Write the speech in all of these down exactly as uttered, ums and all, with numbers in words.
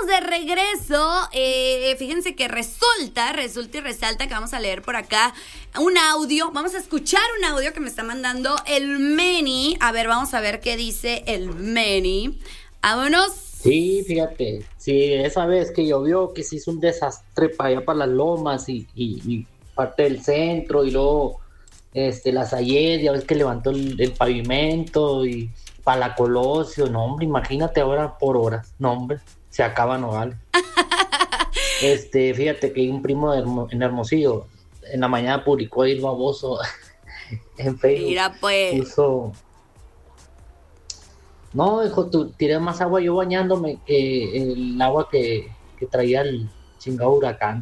de regreso. Eh, fíjense que resulta, resulta y resalta que vamos a leer por acá un audio. Vamos a escuchar un audio que me está mandando el Meni. A ver, vamos a ver qué dice el Meni. Vámonos. Sí, fíjate, sí, esa vez que llovió, que se hizo un desastre para allá, para las lomas y, y, y parte del centro, y luego este, las Sayed, ya ves que levantó el, el pavimento, y para la Colosio, no hombre, imagínate ahora por horas, no hombre, se acaba Nogales. Este, fíjate que hay un primo de Hermo, en Hermosillo, en la mañana publicó ahí el baboso en Facebook. Mira pues. Puso, no, hijo, tú tiré más agua yo bañándome que el agua que, que traía el chingado huracán.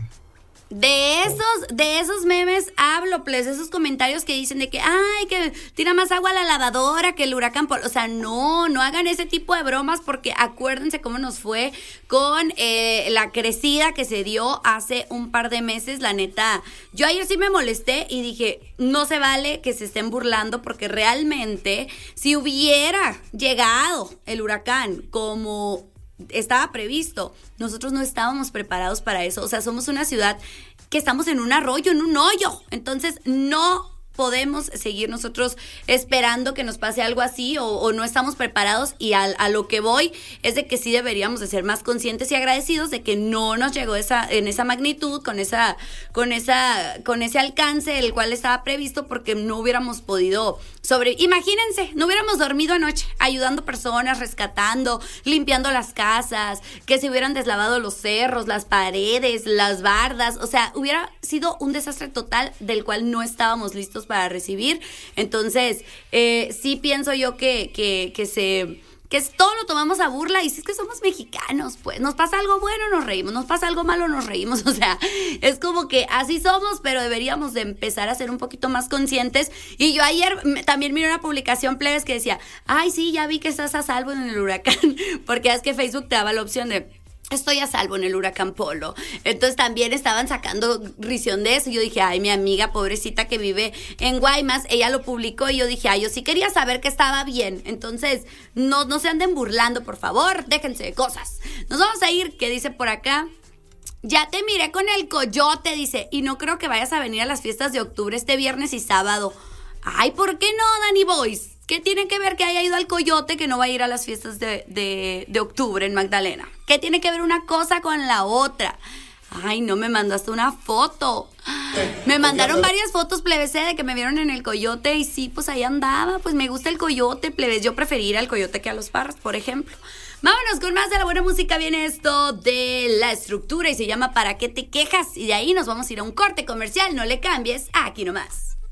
De esos, de esos memes hablo, pues, esos comentarios que dicen de que, ay, que tira más agua a la lavadora que el huracán Polo. O sea, no, no hagan ese tipo de bromas porque acuérdense cómo nos fue con eh, la crecida que se dio hace un par de meses. La neta, yo ayer sí me molesté y dije, no se vale que se estén burlando porque realmente si hubiera llegado el huracán como estaba previsto, nosotros no estábamos preparados para eso. O sea, somos una ciudad que estamos en un arroyo, en un hoyo. Entonces, no podemos seguir nosotros esperando que nos pase algo así o, o no estamos preparados, y a, a lo que voy es de que sí deberíamos de ser más conscientes y agradecidos de que no nos llegó esa en esa magnitud, con esa con esa con ese alcance el cual estaba previsto, porque no hubiéramos podido sobre imagínense, no hubiéramos dormido anoche ayudando personas, rescatando, limpiando las casas, que se hubieran deslavado los cerros, las paredes, las bardas. O sea, hubiera sido un desastre total del cual no estábamos listos para recibir. Entonces, eh, sí pienso yo que, que, que se... que todo lo tomamos a burla, y si es que somos mexicanos, pues nos pasa algo bueno, nos reímos, nos pasa algo malo, nos reímos. O sea, es como que así somos, pero deberíamos de empezar a ser un poquito más conscientes. Y yo ayer también miré una publicación, plebes, que decía, ay, sí, ya vi que estás a salvo en el huracán, porque es que Facebook te daba la opción de estoy a salvo en el huracán Polo. Entonces también estaban sacando risión de eso. Yo dije, ay, mi amiga pobrecita que vive en Guaymas, ella lo publicó y yo dije, ay, yo sí quería saber que estaba bien. Entonces, no, no se anden burlando, por favor, déjense de cosas. Nos vamos a ir, que dice por acá, ya te miré con el coyote, dice, y no creo que vayas a venir a las fiestas de octubre este viernes y sábado. Ay, ¿por qué no, Dani Boys? ¿Qué tiene que ver que haya ido al coyote que no va a ir a las fiestas de, de, de octubre en Magdalena? ¿Qué tiene que ver una cosa con la otra? Ay, no, me mandaste una foto. Me mandaron varias fotos, plebes, de que me vieron en el coyote y sí, pues ahí andaba. Pues me gusta el coyote, plebes. Yo preferí ir al coyote que a los Parras, por ejemplo. Vámonos con más de la buena música. Viene esto de La Estructura y se llama ¿Para qué te quejas? Y de ahí nos vamos a ir a un corte comercial. No le cambies, aquí nomás.